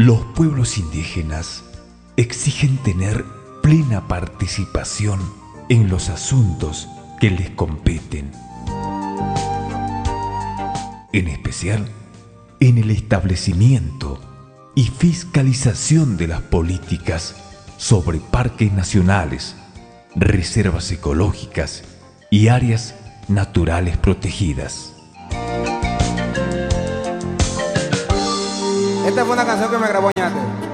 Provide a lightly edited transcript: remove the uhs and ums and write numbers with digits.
Los pueblos indígenas exigen tener plena participación en los asuntos que les competen, en especial en el establecimiento y fiscalización de las políticas sobre parques nacionales, reservas ecológicas y áreas naturales protegidas. Esta fue una canción que me grabó Ñate.